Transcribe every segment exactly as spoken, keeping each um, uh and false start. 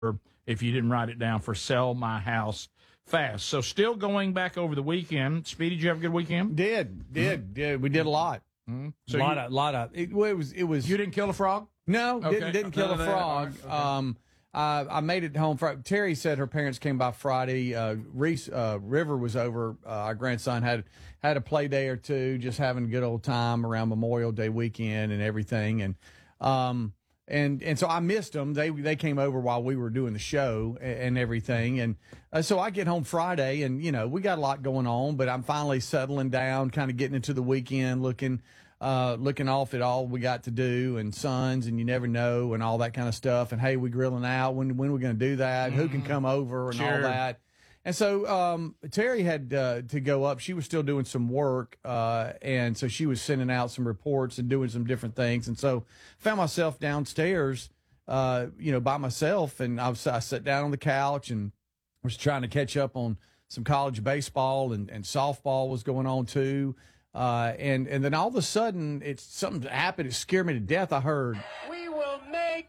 if you didn't write it down, for Sell My House Fast. So still going back over the weekend. Speedy, did you have a good weekend? Did, did, mm-hmm. did. We did a lot. Mm-hmm. So a lot you, of, lot of. It, it was, it was. You didn't kill a frog? No, okay. didn't, didn't kill no, a frog. Okay. Um, uh, I made it home. Friday. Terry said her parents came by Friday. Uh, Reese, uh, River was over. Uh, our grandson had had a play day or two, just having a good old time around Memorial Day weekend and everything. And um, and and so I missed them. They they came over while we were doing the show and, and everything. And uh, so I get home Friday, and you know we got a lot going on, but I'm finally settling down, kind of getting into the weekend, looking. Uh, looking off at all we got to do and sons and you never know and all that kind of stuff. And, hey, we grilling out. When, when are we going to do that? Mm-hmm. Who can come over and sure. all that? And so um, Terry had uh, to go up. She was still doing some work. Uh, and so she was sending out some reports and doing some different things. And so found myself downstairs, uh, you know, by myself. And I, was, I sat down on the couch and was trying to catch up on some college baseball and, and softball was going on too. Uh, and, and then all of a sudden, it's something happened. It scared me to death. I heard, "We will make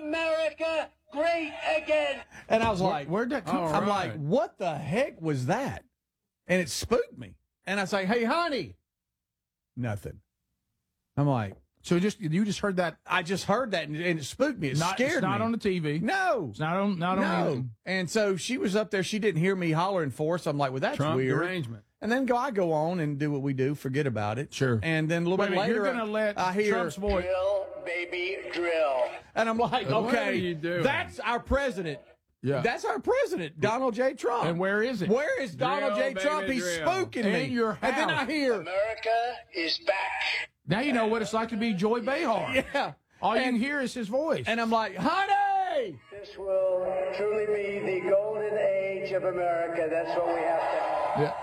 America great again." And I was Where, like, where'd that come from? I'm right. like, what the heck was that? And it spooked me. And I say, "Hey, honey." Nothing. I'm like, so just you just heard that? I just heard that, and, and it spooked me. It not, scared me. It's not me. on the T V. No. It's not on, not on no. anything. And so she was up there. She didn't hear me hollering for us. I'm like, well, that's Trump weird. Derangement. And then go, I go on and do what we do, forget about it. Sure. And then a little Wait, bit later, you're going to let I hear Trump's voice. Drill, baby, drill. And I'm like, What okay, are you doing? that's our president. Yeah. That's our president, Donald J. Trump. And where is it? Where is Donald Drill, J. Trump? baby, He's drill. spooking In me. your And then I house. hear, America is back. Now you know what it's like to be Joy Behar. yeah. All you and, can hear is his voice. And I'm like, honey! This will truly be the golden age of America. That's what we have to have. Yeah.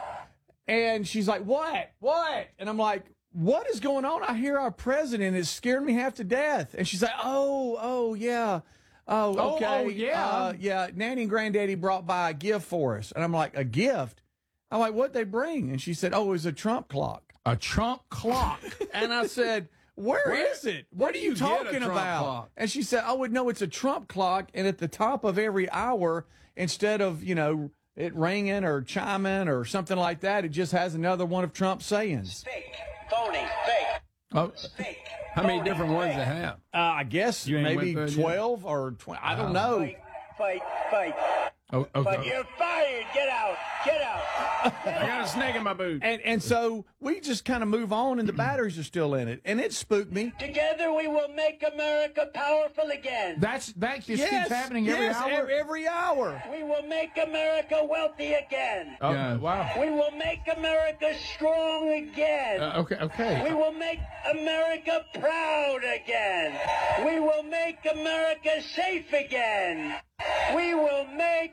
And she's like, what? What? And I'm like, what is going on? I hear our president is scaring me half to death. And she's like, oh, oh, yeah. Oh, okay. Oh, oh, yeah. Uh, yeah. Nanny and Granddaddy brought by a gift for us. And I'm like, a gift? I'm like, what'd they bring? And she said, oh, it was a Trump clock. A Trump clock. And I said, Where, Where is it? What are you talking about? Clock? And she said, oh, no, it's a Trump clock. And at the top of every hour, instead of, you know, it ringing or chiming or something like that, it just has another one of Trump's sayings. Fake, phony, fake, Oh, fake. How many phony, different ones fake. they have? Uh, I guess You ain't maybe went through it twelve or twenty. I don't know. Fight, fight, fight. oh, But okay. you're fired. Get out. Get out. I got a snake in my boot. And and so we just kind of move on, and the batteries are still in it, and it spooked me. Together we will make America powerful again. That's that just yes, keeps happening every yes, hour. every, every hour. We will make America wealthy again. Oh, Yeah. wow. We will make America strong again. Uh, okay, okay. We will make America proud again. We will make America safe again. We will make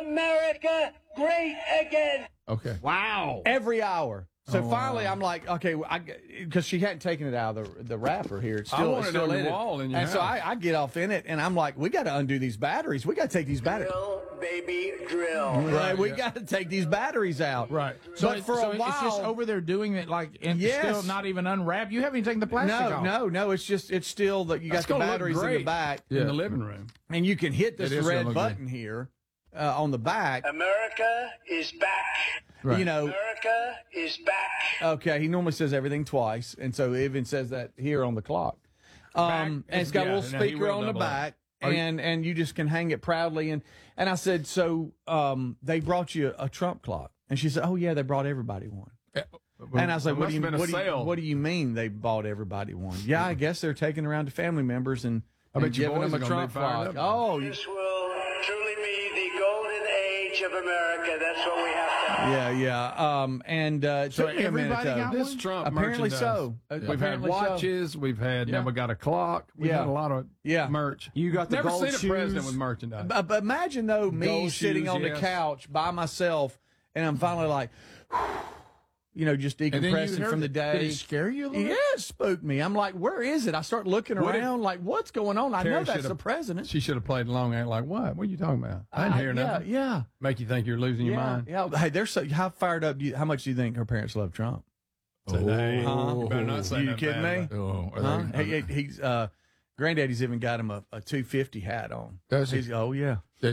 America great again. Okay. Wow. Every hour. So Oh, finally, wow. I'm like, okay, because she hadn't taken it out of the, the wrapper here. It's I still, want it's it still on in the it. wall in your and so house. I, I get off in it, and I'm like, we got to undo these batteries. We got to take these batteries. Drill, baby, drill. Right, we yeah. got to take these batteries out. Right. But So, for so a while, it's just over there doing it like and Yes. still not even unwrapped. You haven't even taken the plastic no, off. no, no. It's just it's still that you got That's the gonna look batteries in great the back, in Yeah. the living room. and you can hit this It is gonna red look button here uh, on the back. America is back. Right. You know, America is back. okay. He normally says everything twice, and so it even says that here on the clock. Um, Back- and it's got yeah, a little now he speaker will on the double up. back, Are you- and and you just can hang it proudly. And and I said, so um, they brought you a Trump clock, and she said, oh yeah, they brought everybody one. And I was like, It what must do you have been a what do you, sale. what do you mean they bought everybody one? Yeah, I guess they're taking around to family members and, I and bet your giving boys them a are gonna Trump be fired clock. up. Oh, you- This will truly be the golden age of America. That's what we have to have. yeah, yeah. Um, and uh, it So took me a minute, everybody though. got This one? Trump Apparently merchandise. so. Uh, We've had apparently so. watches. We've had. Yeah. Now we got a clock. We've Yeah. had a lot of Yeah. merch. You got the Never gold seen a president shoes. with merchandise. But, but imagine though me Gold sitting shoes, on the yes. couch by myself, and I'm finally like, you know, just And then you decompressing heard from the it- day. Did it scare you a little Yeah, bit? it spooked me. I'm like, where is it? I start looking What if- around, like, what's going on? I Terry know that's should've- the president. She should have played along. Act like what? What are you talking about? I didn't I- hear yeah, nothing. Yeah, Make you think you're losing your yeah, mind. yeah. Hey, they're so how fired up. Do you, how much do you think her parents love Trump? Today, Huh? you better not say You nothing kidding bad me? about it. Oh, are Huh? they- He, he- he's uh, Granddaddy's even got him a, a two fifty hat on. Does he? He's, oh yeah.